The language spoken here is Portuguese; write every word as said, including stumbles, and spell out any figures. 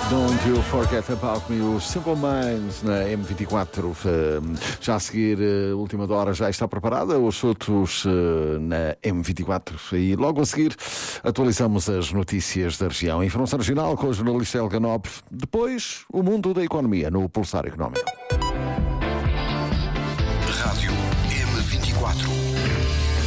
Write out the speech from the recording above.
Don't You Forget About Me, os Simple Minds na M vinte e quatro. Já a seguir, a última hora já está preparada, os outros na M vinte e quatro. E logo a seguir atualizamos as notícias da região. Informação regional com o jornalista Helga Nobre. Depois, o mundo da economia no Pulsar Económico.